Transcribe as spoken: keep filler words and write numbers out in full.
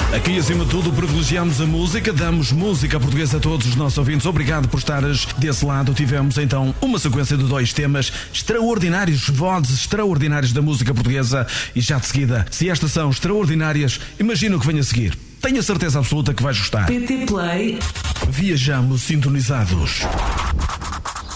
Aqui, acima de tudo, privilegiamos a música, damos música portuguesa a todos os nossos ouvintes. Obrigado por estares desse lado. Tivemos, então, uma sequência de dois temas extraordinários, vozes extraordinárias da música portuguesa. E já de seguida, se estas são extraordinárias, imagina o que vem a seguir. Tenho a certeza absoluta que vais gostar. P T Play. Viajamos sintonizados.